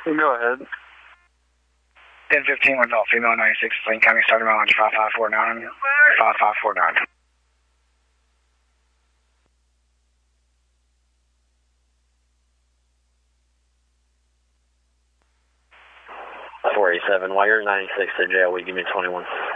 Go ahead. 1015 with all female 96, Lane County, starting mileage 5549. 5549. 487, while you're 96 to jail, will you give me 21?